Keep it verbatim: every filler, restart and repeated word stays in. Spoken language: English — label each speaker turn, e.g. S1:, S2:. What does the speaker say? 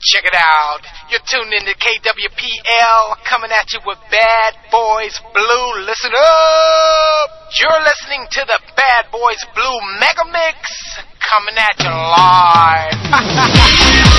S1: Check it out. You're tuned into K W P L, coming at you with Bad Boys Blue. Listen up! You're listening to the Bad Boys Blue Mega Mix, coming at you live.